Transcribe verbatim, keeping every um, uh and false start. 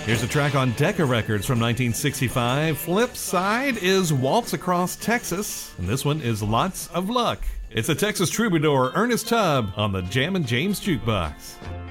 Here's a track on Decca Records from nineteen sixty-five. Flip side is Waltz Across Texas, and this one is Lots of Luck. It's a Texas troubadour, Ernest Tubb, on the Jammin' James Jukebox.